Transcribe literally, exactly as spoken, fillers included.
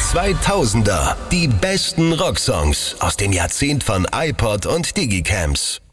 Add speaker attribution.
Speaker 1: zweitausender. Die besten Rocksongs aus dem Jahrzehnt von iPod und Digicams.